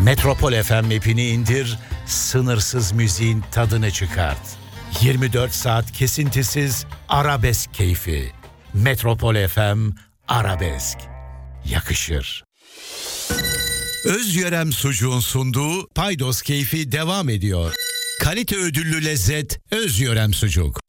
Metropol FM app'ini indir, sınırsız müziğin tadını çıkart. 24 saat kesintisiz arabesk keyfi. Metropol FM Arabesk. Yakışır. Özyörem Sucuğun sunduğu Paydos Keyfi devam ediyor. Kalite ödüllü lezzet Özyörem Sucuk.